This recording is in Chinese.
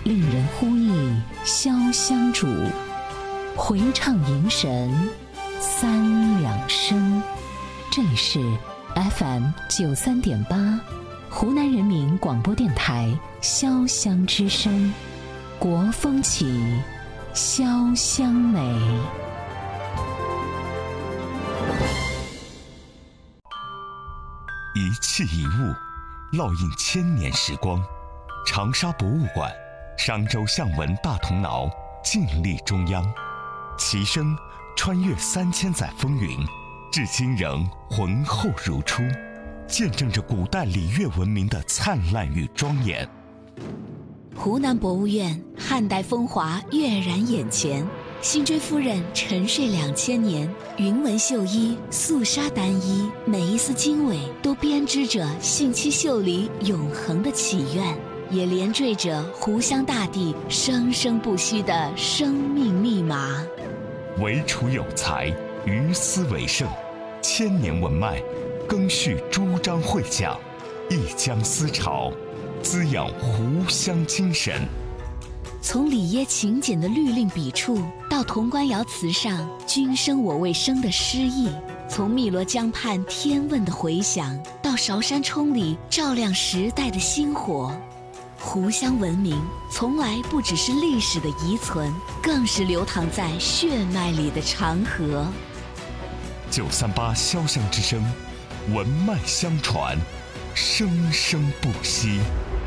令人呼忆潇湘主，回唱迎神三两声。这里是 FM93.8 湖南人民广播电台潇湘之声，国风起，潇湘美。 一器一物，烙印千年时光。长沙博物馆，商周象纹大铜挠，静立中央，其声穿越3000载风云，至今仍浑厚如初，见证着古代礼乐文明的灿烂与庄严。 湖南博物院汉代风华跃然眼前，辛追夫人沉睡2000年，云纹绣衣，素纱单衣，每一丝经纬都编织着信息秀里永恒的祈愿，也连缀着湖湘大地生生不息的生命密码。 惟楚有才，于斯为盛，千年文脉，更续诸章会讲，一江思潮，滋养湖湘精神。 从里耶勤俭的律令笔触，到潼关窑瓷上君生我未生的诗意，从汨罗江畔天问的回响，到韶山冲里照亮时代的星火，湖湘文明从来不只是历史的遗存，更是流淌在血脉里的长河。 938潇湘之声，文脉相传，生生不息。